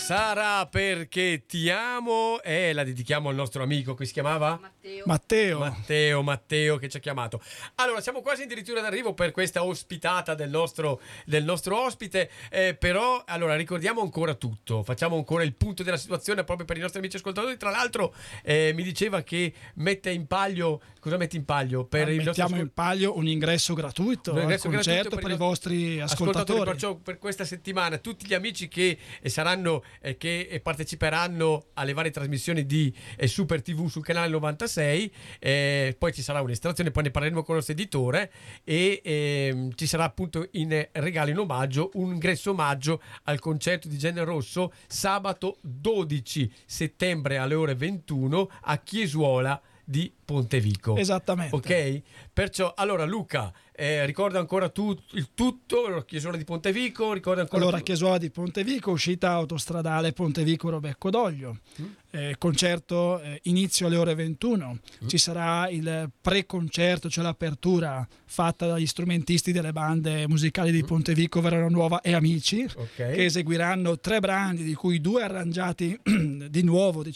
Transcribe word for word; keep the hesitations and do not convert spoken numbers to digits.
Sarà perché ti amo e la dedichiamo al nostro amico che si chiamava Matteo. Matteo. Matteo, Matteo che ci ha chiamato. Allora, siamo quasi addirittura d'arrivo per questa ospitata del nostro, del nostro ospite, eh, però allora ricordiamo ancora tutto, facciamo ancora il punto della situazione proprio per i nostri amici ascoltatori. Tra l'altro eh, mi diceva che mette in palio, cosa mette in palio? Per il Mettiamo nostro... in palio un ingresso gratuito Un ingresso al concerto gratuito per, i vostri ascoltatori. Perciò per questa settimana tutti gli amici che eh, saranno eh, che eh, parteciperanno alle varie trasmissioni di eh, Super T V sul canale novantasei, eh, poi ci sarà un'estrazione, poi ne parleremo con il nostro editore e eh, ci sarà appunto in regalo, in omaggio, un ingresso omaggio al concerto di Genere Rosso sabato dodici settembre alle ore ventuno a Chiesuola di Pontevico. Esattamente. Ok? Perciò, allora Luca, eh, ricorda ancora tu, il tutto, Chiesuola di Pontevico, ricorda ancora Allora, tu... Chiesuola di Pontevico, uscita autostradale Pontevico-Robecco d'Oglio. Mm. Eh, concerto eh, inizio alle ore ventuno. Mm. Ci sarà il pre-concerto, cioè l'apertura fatta dagli strumentisti delle bande musicali di Pontevico, Verona Nuova e Amici, Ok. che eseguiranno tre brani, di cui due arrangiati di nuovo,